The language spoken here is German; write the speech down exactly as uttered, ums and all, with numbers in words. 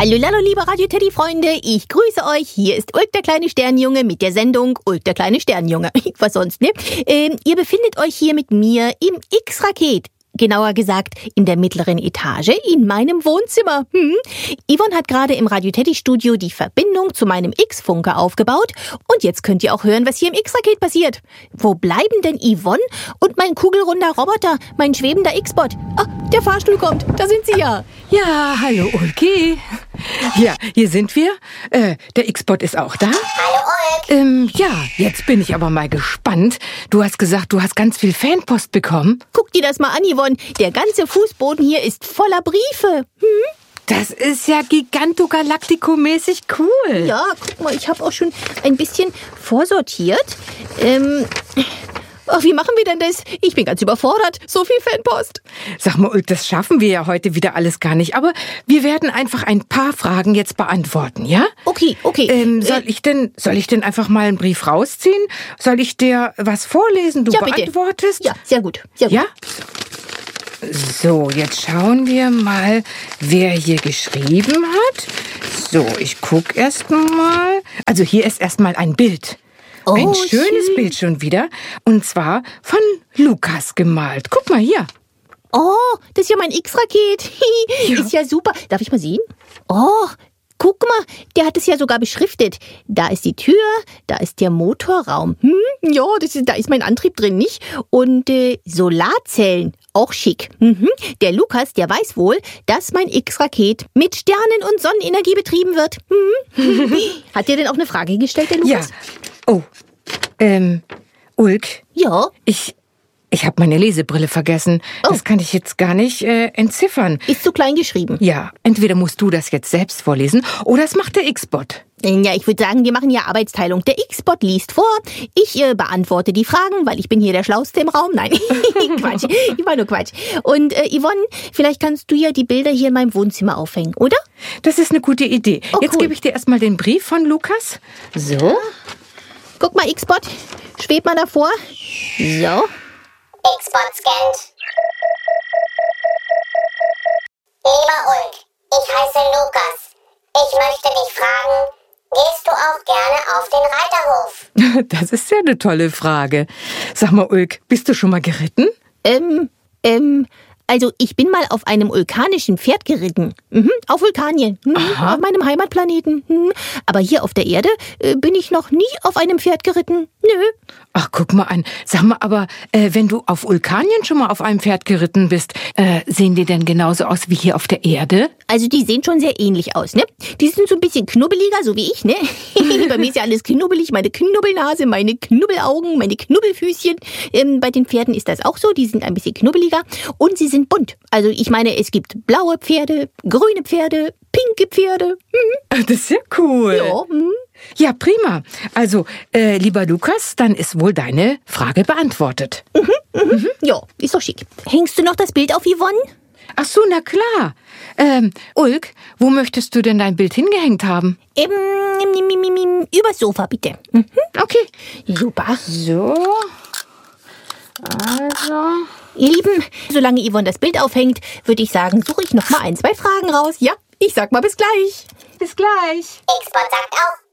Hallo, hallo, liebe Radio-Teddy-Freunde, ich grüße euch. Hier ist Ulk, der kleine Sternjunge, mit der Sendung Ulk, der kleine Sternjunge. Was sonst, ne? Ähm, ihr befindet euch hier mit mir im X-Raket. Genauer gesagt, in der mittleren Etage in meinem Wohnzimmer. Hm? Yvonne hat gerade im Radio-Teddy-Studio die Verbindung zu meinem X-Funker aufgebaut. Und jetzt könnt ihr auch hören, was hier im X-Raket passiert. Wo bleiben denn Yvonne und mein kugelrunder Roboter, mein schwebender X-Bot? Ah, der Fahrstuhl kommt, da sind sie ja. Ja, hallo Ulki. Ja, hier sind wir. Äh, der X-Bot ist auch da. Hallo Ulk. Ähm, ja, jetzt bin ich aber mal gespannt. Du hast gesagt, du hast ganz viel Fanpost bekommen. Guck dir das mal an, Yvonne. Der ganze Fußboden hier ist voller Briefe. Hm? Das ist ja Gigantogalactico-mäßig cool. Ja, guck mal, ich habe auch schon ein bisschen vorsortiert. Ähm... Ach, wie machen wir denn das? Ich bin ganz überfordert. So viel Fanpost. Sag mal, Ulk, das schaffen wir ja heute wieder alles gar nicht. Aber wir werden einfach ein paar Fragen jetzt beantworten, ja? Okay, okay. Ähm, soll ich denn, soll ich denn einfach mal einen Brief rausziehen? Soll ich dir was vorlesen? Du Ja, bitte. beantwortest? Ja, sehr gut. Sehr gut. Ja? So, jetzt schauen wir mal, wer hier geschrieben hat. So, ich guck erst mal. Also hier ist erst mal ein Bild. Oh, Ein schönes schön. Bild schon wieder. Und zwar von Lukas gemalt. Guck mal hier. Oh, das ist ja mein X-Raket. Ja. Ist ja super. Darf ich mal sehen? Oh, guck mal, der hat es ja sogar beschriftet. Da ist die Tür, da ist der Motorraum. Hm, ja, das ist, da ist mein Antrieb drin, nicht? Und äh, Solarzellen, auch schick. Mhm. Der Lukas, der weiß wohl, dass mein X-Raket mit Sternen- und Sonnenenergie betrieben wird. Mhm. Hat dir denn auch eine Frage gestellt, der Ja. Lukas? Oh, ähm, Ulk, Ja. ich, ich habe meine Lesebrille vergessen. Oh. Das kann ich jetzt gar nicht äh, entziffern. Ist zu klein geschrieben. Ja, entweder musst du das jetzt selbst vorlesen oder es macht der X-Bot. Ja, ich würde sagen, wir machen ja Arbeitsteilung. Der X-Bot liest vor, ich äh, beantworte die Fragen, weil ich bin hier der Schlauste im Raum. Nein, Quatsch, ich war nur Quatsch. Und äh, Yvonne, vielleicht kannst du ja die Bilder hier in meinem Wohnzimmer aufhängen, oder? Das ist eine gute Idee. Oh, jetzt cool. gebe ich dir erstmal den Brief von Lukas. So. Guck mal, X-Bot, schwebt mal davor. So. X-Bot scannt. Lieber Ulk, ich heiße Lukas. Ich möchte dich fragen, gehst du auch gerne auf den Reiterhof? Das ist ja eine tolle Frage. Sag mal, Ulk, bist du schon mal geritten? Ähm, ähm, also ich bin mal auf einem vulkanischen Pferd geritten. Mhm, auf Vulkanien. Mhm, auf meinem Heimatplaneten. Mhm. Aber hier auf der Erde äh, bin ich noch nie auf einem Pferd geritten. Nö. Ach, guck mal an. Sag mal, aber äh, wenn du auf Vulkanien schon mal auf einem Pferd geritten bist, äh, sehen die denn genauso aus wie hier auf der Erde? Also die sehen schon sehr ähnlich aus, ne? Die sind so ein bisschen knubbeliger, so wie ich, ne? Bei mir ist ja alles knubbelig, meine Knubbelnase, meine Knubbelaugen, meine Knubbelfüßchen. Ähm, bei den Pferden ist das auch so, die sind ein bisschen knubbeliger und sie sind bunt. Also ich meine, es gibt blaue Pferde, grüne Pferde, pinke Pferde. Das ist ja cool. Ja, hm. Ja, prima. Also, äh, lieber Lukas, dann ist wohl deine Frage beantwortet. Ja, ist doch schick. Hängst du noch das Bild auf, Yvonne? Ach so, na klar. Ähm, Ulk, wo möchtest du denn dein Bild hingehängt haben? Ähm, im, im, im, im, übers Sofa, bitte. Mhm. Okay. Super. So. Also. Ihr Lieben, solange Yvonne das Bild aufhängt, würde ich sagen, suche ich noch mal ein, zwei Fragen raus. Ja, ich sag mal bis gleich. Bis gleich. X-Bot sagt auch